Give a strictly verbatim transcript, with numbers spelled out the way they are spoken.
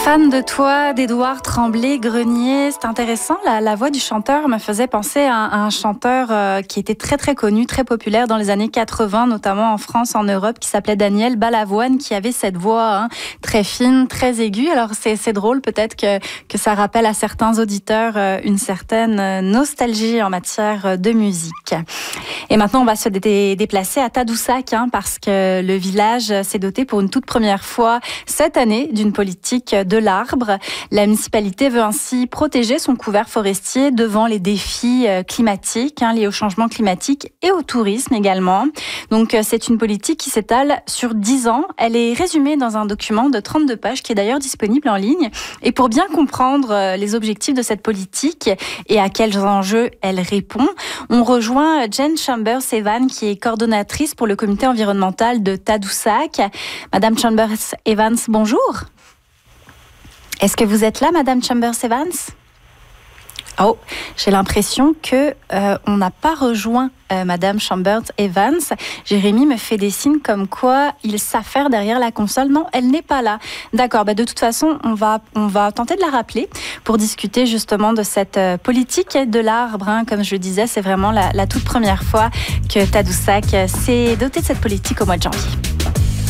Fan de toi d'Édouard Tremblay-Grenier, c'est intéressant, la, la voix du chanteur me faisait penser à un, à un chanteur euh, qui était très très connu, très populaire dans les années quatre-vingts, notamment en France, en Europe, qui s'appelait Daniel Balavoine, qui avait cette voix hein, très fine, très aiguë. Alors c'est, c'est drôle peut-être que, que ça rappelle à certains auditeurs euh, une certaine nostalgie en matière de musique. Et maintenant on va se dé- déplacer à Tadoussac hein, parce que le village s'est doté pour une toute première fois cette année d'une politique de l'arbre. La municipalité veut ainsi protéger son couvert forestier devant les défis climatiques, hein, liés au changement climatique et au tourisme également. Donc c'est une politique qui s'étale sur dix ans. Elle est résumée dans un document de trente-deux pages qui est d'ailleurs disponible en ligne. Et pour bien comprendre les objectifs de cette politique et à quels enjeux elle répond, on rejoint Jen Chambers-Evans qui est coordonnatrice pour le comité environnemental de Tadoussac. Madame Chambers-Evans, bonjour. Est-ce que vous êtes là, Madame Chambers-Evans ? Oh, j'ai l'impression que euh, on n'a pas rejoint euh, Madame Chambers-Evans. Jérémy me fait des signes comme quoi il s'affaire derrière la console. Non, elle n'est pas là. D'accord. Bah de toute façon, on va on va tenter de la rappeler pour discuter justement de cette euh, politique de l'arbre. Hein. Comme je le disais, c'est vraiment la, la toute première fois que Tadoussac s'est doté de cette politique au mois de janvier.